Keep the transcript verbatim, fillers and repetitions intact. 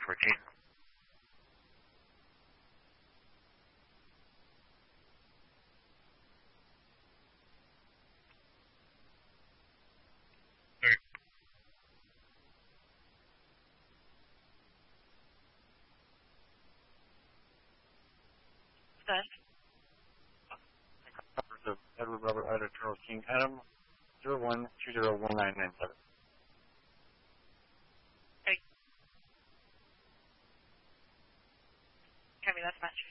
fourteen. Good. Of Edward Robert Ida Charles King Adam zero one two zero one nine nine seven. Copy, that's match.